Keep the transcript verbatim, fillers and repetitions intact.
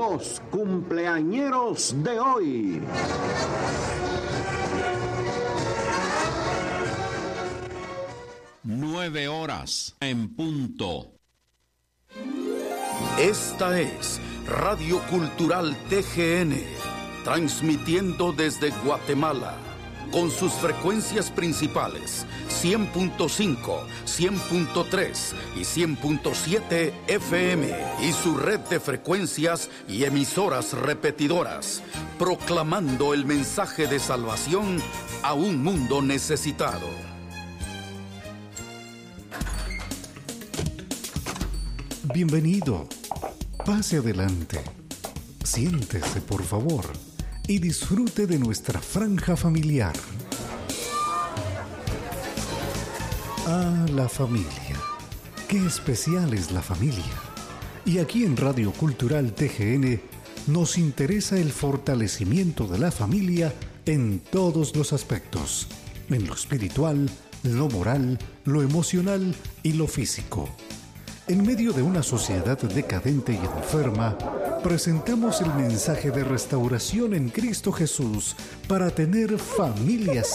los cumpleañeros de hoy. Nueve horas en punto. Esta es Radio Cultural T G N, transmitiendo desde Guatemala, con sus frecuencias principales, cien punto cinco, cien punto tres y cien punto siete F M, y su red de frecuencias y emisoras repetidoras, proclamando el mensaje de salvación a un mundo necesitado. Bienvenido. Pase adelante. Siéntese, por favor, y disfrute de nuestra franja familiar. Ah, la familia. Qué especial es la familia. Y aquí en Radio Cultural T G N nos interesa el fortalecimiento de la familia en todos los aspectos, en lo espiritual, lo moral, lo emocional y lo físico. En medio de una sociedad decadente y enferma, presentamos el mensaje de restauración en Cristo Jesús para tener familias